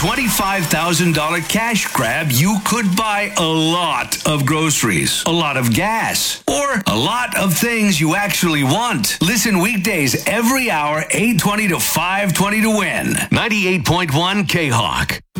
$25,000 cash grab, you could buy a lot of groceries, a lot of gas, or a lot of things you actually want. Listen weekdays every hour, 8:20 to 5:20 to win. 98.1 K-Hawk.